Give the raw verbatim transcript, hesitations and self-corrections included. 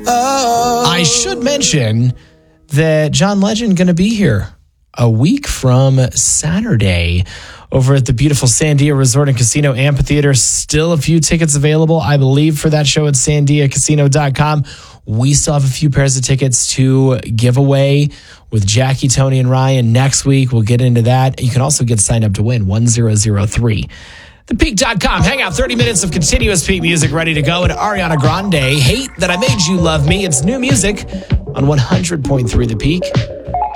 I should mention that John Legend going to be here a week from Saturday over at the beautiful Sandia Resort and Casino Amphitheater. Still a few tickets available, I believe, for that show at sandia casino dot com. We still have a few pairs of tickets to give away with Jackie, Tony, and Ryan next week. We'll get into that. You can also get signed up to win one thousand three. the peak dot com. Hang out, thirty minutes of continuous Peak music ready to go. And Ariana Grande, Hate That I Made You Love Me. It's new music on one hundred point three The Peak.